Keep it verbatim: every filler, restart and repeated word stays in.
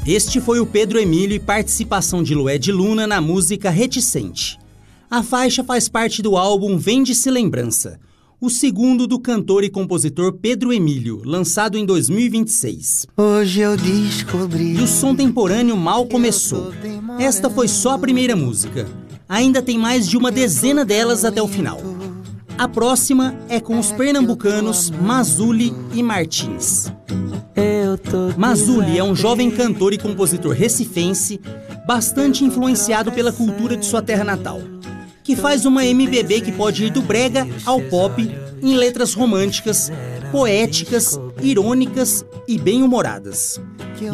Este foi o Pedro Emílio e participação de Lued Luna na música Reticente. A faixa faz parte do álbum Vende-se Lembrança, o segundo do cantor e compositor Pedro Emílio, lançado em dois mil e vinte e seis. Hoje eu descobri. E o som temporâneo mal começou. Esta foi só a primeira música. Ainda tem mais de uma dezena delas até o final. A próxima é com os pernambucanos Mazuli e Martins. Mazuli é um jovem cantor e compositor recifense, bastante influenciado pela cultura de sua terra natal, que faz uma M P B que pode ir do brega ao pop, em letras românticas, poéticas, irônicas e bem-humoradas.